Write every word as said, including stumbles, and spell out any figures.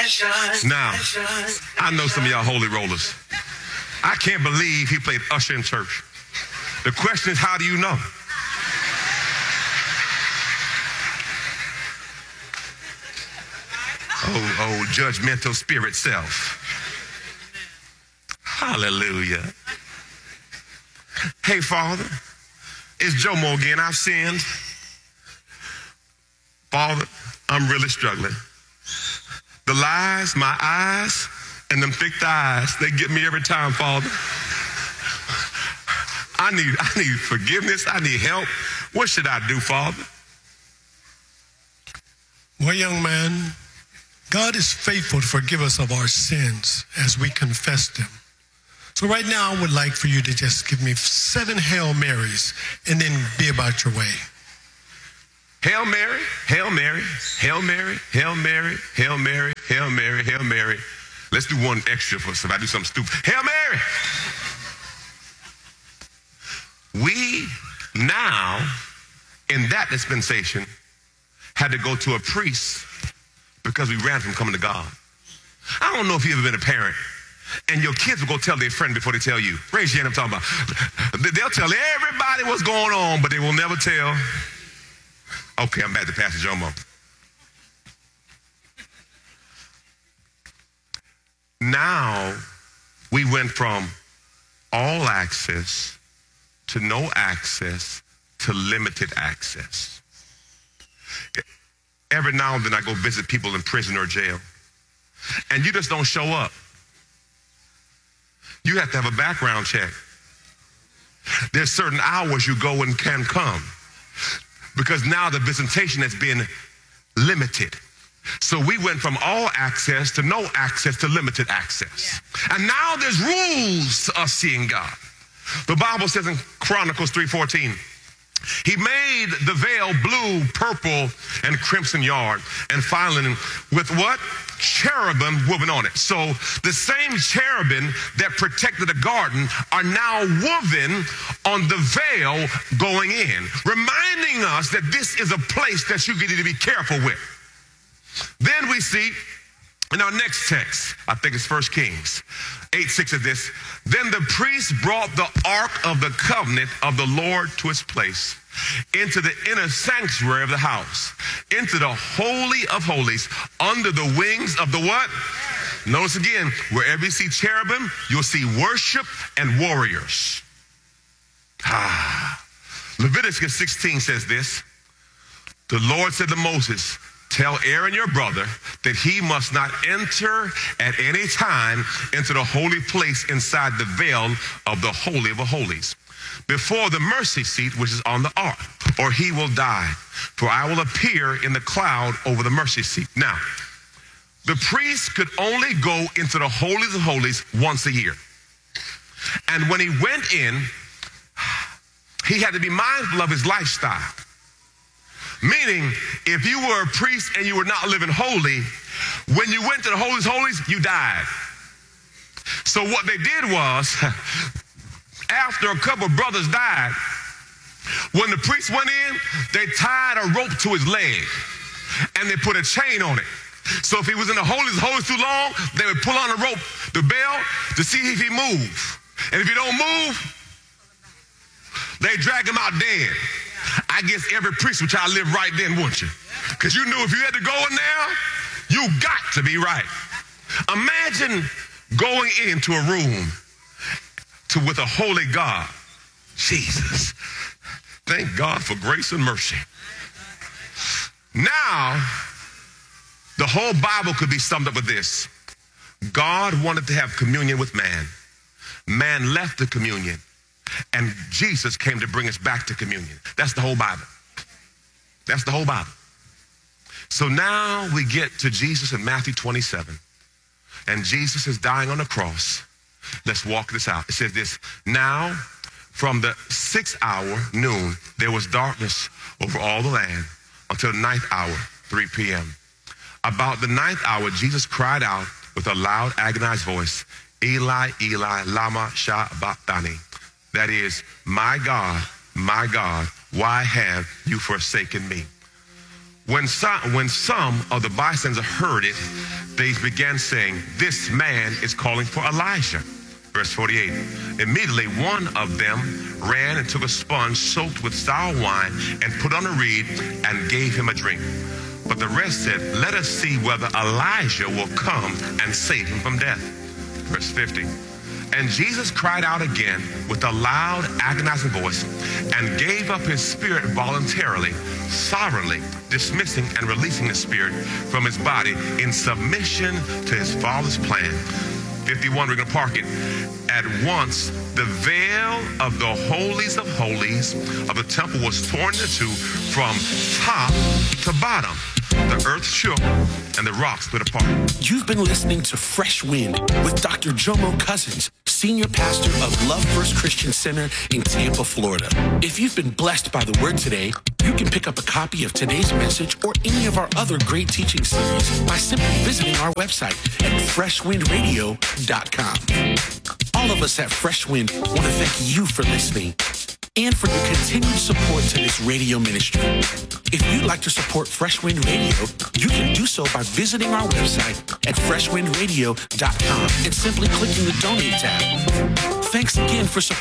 Now, I know some of y'all holy rollers. I can't believe he played usher in church. The question is, how do you know? Oh, oh, judgmental spirit self. Hallelujah. Hey, Father, it's Jomo again. I've sinned. Father, I'm really struggling. The lies, my eyes, and them thick thighs, they get me every time, Father. I need, I need forgiveness. I need help. What should I do, Father? Well, young man, God is faithful to forgive us of our sins as we confess them. So right now, I would like for you to just give me seven Hail Marys and then be about your way. Hail Mary, Hail Mary, Hail Mary, Hail Mary, Hail Mary, Hail Mary, Hail Mary. Let's do one extra for us if I do something stupid. Hail Mary! We now, in that dispensation, had to go to a priest because we ran from coming to God. I don't know if you've ever been a parent and your kids will go tell their friend before they tell you. Raise your hand, I'm talking about. They'll tell everybody what's going on, but they will never tell. Okay, I'm back to Pastor Jomo. Now, we went from all access to no access to limited access. Every now and then I go visit people in prison or jail, and you just don't show up. You have to have a background check. There's certain hours you go and can come, because now the visitation has been limited. So we went from all access to no access to limited access. Yeah. And now there's rules to us seeing God. The Bible says in Chronicles three fourteen, he made the veil blue, purple, and crimson yarn, and finally with what? Cherubim woven on it. So the same cherubim that protected the garden are now woven on the veil going in, reminding us that this is a place that you need to be careful with. Then we see in our next text, I think it's First Kings eight six of this, then the priest brought the ark of the covenant of the Lord to its place, into the inner sanctuary of the house, into the holy of holies, under the wings of the what? Notice again, wherever you see cherubim, you'll see worship and warriors. Ah. Leviticus sixteen says this, the Lord said to Moses, tell Aaron your brother that he must not enter at any time into the holy place inside the veil of the Holy of Holies, before the mercy seat which is on the ark, or he will die. For I will appear in the cloud over the mercy seat. Now, the priest could only go into the holies of holies once a year. And when he went in, he had to be mindful of his lifestyle. Meaning, if you were a priest and you were not living holy, when you went to the holies of holies, you died. So what they did was, after a couple of brothers died, when the priest went in, they tied a rope to his leg and they put a chain on it. So if he was in the holies of holies too long, they would pull on the rope, the bell, to see if he moved. And if he don't move, they drag him out dead. I guess every priest would try to live right then, wouldn't you? Because you knew if you had to go in there, you got to be right. Imagine going into a room to with a holy God. Jesus. Thank God for grace and mercy. Now, the whole Bible could be summed up with this. God wanted to have communion with man. Man left the communion. And Jesus came to bring us back to communion. That's the whole Bible. That's the whole Bible. So now we get to Jesus in Matthew twenty-seven. And Jesus is dying on the cross. Let's walk this out. It says this, now from the sixth hour, noon, there was darkness over all the land until the ninth hour, three p.m. About the ninth hour, Jesus cried out with a loud, agonized voice, Eli, Eli, lama sabachthani. That is, my God, my God, why have you forsaken me? When some, when some of the bystanders heard it, they began saying, "This man is calling for Elijah." Verse forty-eight, immediately one of them ran and took a sponge soaked with sour wine and put on a reed and gave him a drink. But the rest said, "Let us see whether Elijah will come and save him from death." Verse fifty, and Jesus cried out again with a loud, agonizing voice and gave up his spirit voluntarily, sovereignly dismissing and releasing the spirit from his body in submission to his Father's plan. fifty-one, we're going to park it. At once, the veil of the holies of holies of the temple was torn in two from top to bottom. The earth shook and the rocks split apart. You've been listening to Fresh Wind with Doctor Jomo Cousins, Senior Pastor of Love First Christian Center in Tampa, Florida. If you've been blessed by the word today, you can pick up a copy of today's message or any of our other great teaching series by simply visiting our website at fresh wind radio dot com. All of us at Fresh Wind want to thank you for listening and for your continued support to this radio ministry. If you'd like to support Fresh Wind Radio, you can do so by visiting our website at fresh wind radio dot com and simply clicking the Donate tab. Thanks again for supporting